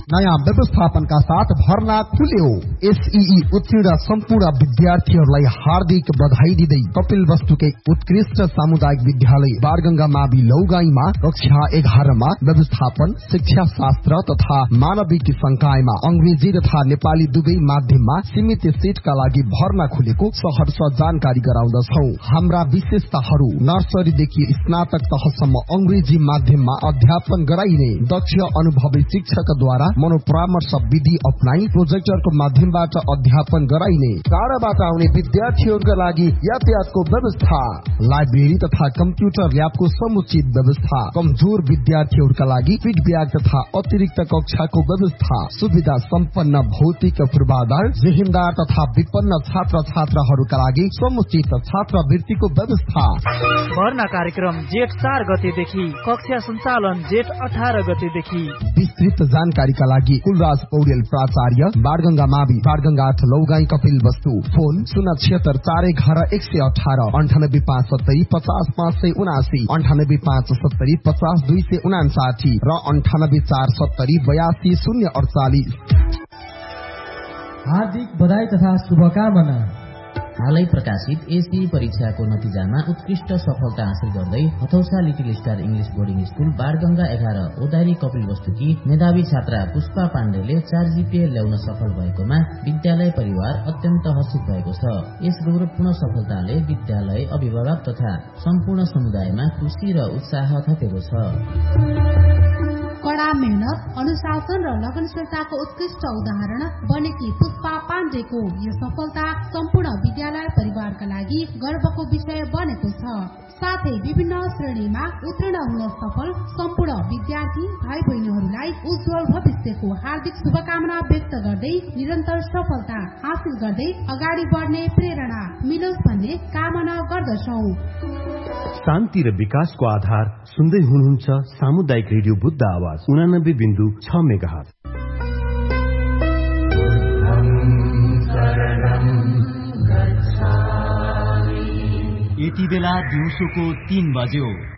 नयाँ व्यवस्थापनका साथ भर्ना खुल्यो। एसईई उत्तीर्ण सम्पूर्ण विद्यार्थीहरूलाई हार्दिक बधाई दिँदै कपिल वस्तुकै उत्कृष्ट सामुदायिक विद्यालय बारगंगा मावि लौगाईमा कक्षा 11 मा व्यवस्थापन, शिक्षा शास्त्र तथा मानविक संकायमा अंग्रेजी तथा नेपाली दुवै माध्यममा सीमित सीटका लागि भर्ना खुलेको सहर्ष जानकारी गराउँदछौ। हाम्रा विशेषताहरू: नर्सरीदेखि स्नातक तहसम्म अंग्रेजी माध्यममा अध्यापन गराइने, दक्ष अनुभवी शिक्षकद्वारा मनोपरामर्श विधि अपनाई प्रोजेक्टरको माध्यमबाट अध्यापन गराइने, टाढाबाट आउने विद्यार्थीहरूका लागि यातायातको व्यवस्था, लाइब्रेरी तथा कम्प्युटर ल्याबको समुचित व्यवस्था, कमजोर विद्यार्थीहरूका लागि फीडब्याक तथा अतिरिक्त कक्षाको व्यवस्था, सुविधा सम्पन्न भौतिक पूर्वाधार, जेहेन्दार तथा विपन्न छात्र छात्राहरूका लागि समुचित छात्रवृत्तिको व्यवस्था। भर्ना कार्यक्रम जेठ 4 गतेदेखि, कक्षा सञ्चालन जेठ 18 गतेदेखि। विस्तृत जानकारीका लागि कुलराज पौडेल प्राचार्य, बारगंगा मावि, बारगंगा 8 लौगाई कपिल वस्तु। फोन 076 411 118 98570 50 579 98570 50 259 र 98470 82 048। हार्दिक बधाई तथा शुभकामना। हालै प्रकाशित एसई परीक्षाको नतिजामा उत्कृष्ट सफलता हासिल गर्दै हथौसा little star English boarding school बारगंगा 11 ओदारी Kapil वस्तुकी मेधावी छात्रा पुष्पा पाण्डेले 4 जीपीए ल्याउन सफल भएकोमा विद्यालय परिवार अत्यन्त हर्षित भएको छ। यस गौरवपूर्ण सफलताले विद्यालय, अभिभावक तथा सम्पूर्ण समुदायमा खुशी र उत्साह थपेको छ। कड़ा मेहनत, अनुशासन र लगनशीलताको उत्कृष्ट उदाहरण बनेकी पुष्पा पाण्डेको यो सफलता सम्पूर्ण विद्यालय परिवारका लागि गर्वको विषय बनेको छ। साथै विभिन्न श्रेणीमा उत्तीर्ण हुन सफल सम्पूर्ण विद्यार्थी भाइ बहिनीहरूलाई उज्जवल भविष्यको हार्दिक शुभकामना व्यक्त गर्दै निरन्तर सफलता हासिल गर्दै अगाडि बढ्ने प्रेरणा मिलोस् भन्ने कामना गर्दछौ। शान्ति र विकासको आधार सुन्दै हुनुहुन्छ सामुदायिक रेडियो बुद्ध आवाज 89.6 मेगाहर्ज। यति बेला दिउँसोको 3 बज्यो।